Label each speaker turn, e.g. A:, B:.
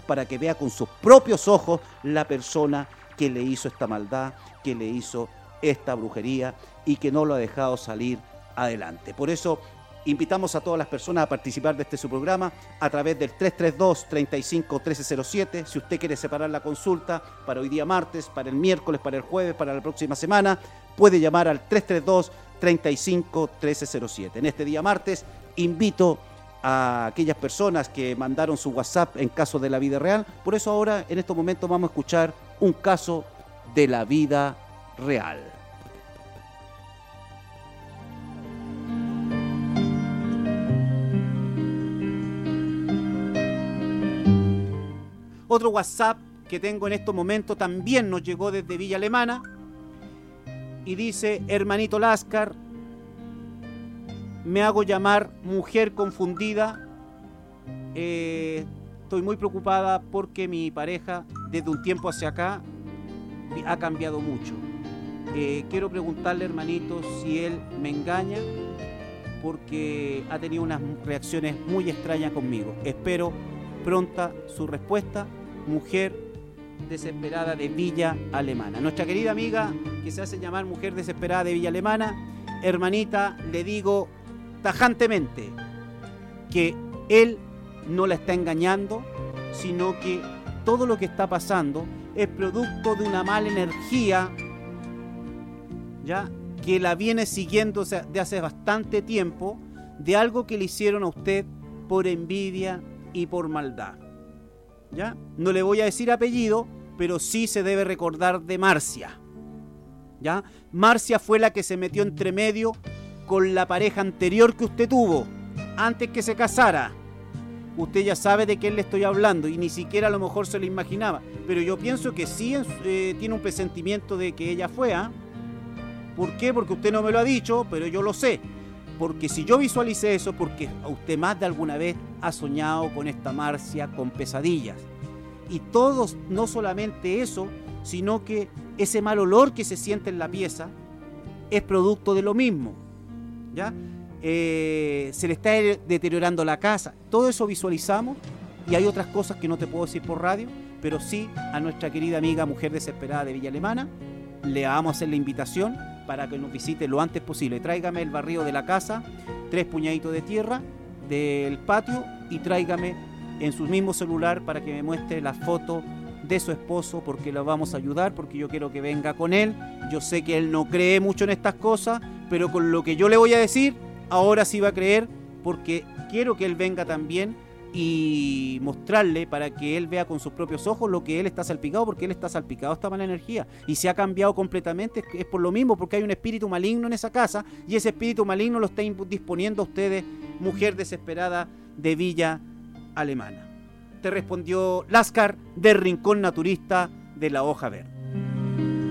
A: para que vea con sus propios ojos la persona que le hizo esta maldad, que le hizo esta brujería y que no lo ha dejado salir adelante. Por eso invitamos a todas las personas a participar de su programa a través del 332-35-1307. Si usted quiere separar la consulta para hoy día martes, para el miércoles, para el jueves, para la próxima semana, puede llamar al 332-35-1307. En este día martes invito a aquellas personas que mandaron su WhatsApp en caso de la vida real. Por eso ahora, en estos momentos, vamos a escuchar un caso de la vida real. Otro WhatsApp que tengo en estos momentos también nos llegó desde Villa Alemana y dice: hermanito Láscar, me hago llamar mujer confundida. Estoy muy preocupada porque mi pareja desde un tiempo hacia acá ha cambiado mucho. Quiero preguntarle, hermanito, si él me engaña, porque ha tenido unas reacciones muy extrañas conmigo. Espero pronta su respuesta. Mujer desesperada de Villa Alemana. Nuestra querida amiga que se hace llamar mujer desesperada de Villa Alemana, hermanita, le digo tajantemente que él no la está engañando, sino que todo lo que está pasando es producto de una mala energía, ya, que la viene siguiendo de hace bastante tiempo, de algo que le hicieron a usted por envidia y por maldad. ¿Ya? No le voy a decir apellido, pero sí se debe recordar de Marcia. ¿Ya? Marcia fue la que se metió entre medio con la pareja anterior que usted tuvo, antes que se casara. Usted ya sabe de quién le estoy hablando y ni siquiera a lo mejor se lo imaginaba. Pero yo pienso que sí tiene un presentimiento de que ella fue. ¿Por qué? Porque usted no me lo ha dicho, pero yo lo sé. Porque si yo visualicé eso, porque a usted más de alguna vez ha soñado con esta Marcia, con pesadillas. Y todos, no solamente eso, sino que ese mal olor que se siente en la pieza es producto de lo mismo. ¿Ya? Se le está deteriorando la casa. Todo eso visualizamos, y hay otras cosas que no te puedo decir por radio, pero sí a nuestra querida amiga mujer desesperada de Villa Alemana le vamos a hacer la invitación para que nos visite lo antes posible. Tráigame el barrido de la casa, 3 puñaditos de tierra del patio, y tráigame en su mismo celular para que me muestre la foto de su esposo, porque lo vamos a ayudar, porque yo quiero que venga con él. Yo sé que él no cree mucho en estas cosas, pero con lo que yo le voy a decir, ahora sí va a creer, porque quiero que él venga también y mostrarle, para que él vea con sus propios ojos lo que él está salpicado, porque él está salpicado esta mala energía y se ha cambiado completamente. Es por lo mismo, porque hay un espíritu maligno en esa casa, y ese espíritu maligno lo está disponiendo a ustedes, mujer desesperada de Villa Alemana. Te respondió Láscar del Rincón Naturista de la Hoja Verde.